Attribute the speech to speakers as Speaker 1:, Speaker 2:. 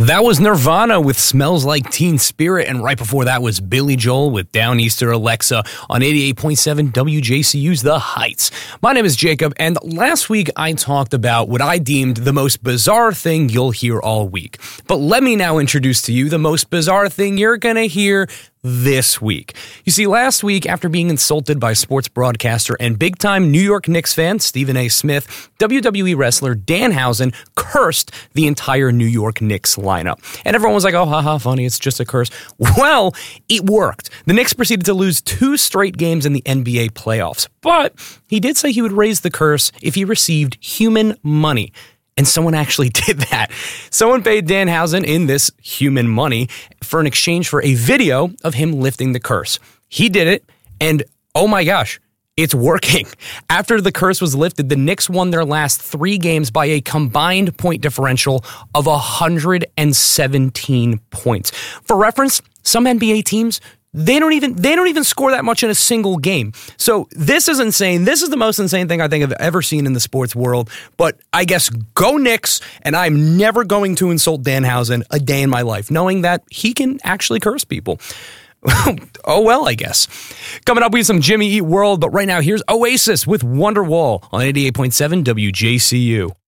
Speaker 1: That was Nirvana with Smells Like Teen Spirit, and right before that was Billy Joel with Downeaster Alexa on 88.7 WJCU's The Heights. My name is Jacob, and last week I talked about what I deemed the most bizarre thing you'll hear all week. But let me now introduce to you the most bizarre thing you're gonna hear this week. You see, last week, after being insulted by sports broadcaster and big-time New York Knicks fan Stephen A. Smith, WWE wrestler Danhausen cursed the entire New York Knicks lineup. And everyone was like, oh, haha, funny, it's just a curse. Well, it worked. The Knicks proceeded to lose 2 straight games in the NBA playoffs. But he did say he would raise the curse if he received human money. And someone actually did that. Someone paid Danhausen in this human money for an exchange for a video of him lifting the curse. He did it, and oh my gosh, it's working. After the curse was lifted, the Knicks won their last 3 games by a combined point differential of 117 points. For reference, some NBA teams, They don't even score that much in a single game. So this is insane. This is the most insane thing I think I've ever seen in the sports world. But I guess go Knicks, and I'm never going to insult Danhausen a day in my life, knowing that he can actually curse people. Oh well, I guess. Coming up, we have some Jimmy Eat World, but right now here's Oasis with Wonderwall on 88.7 WJCU.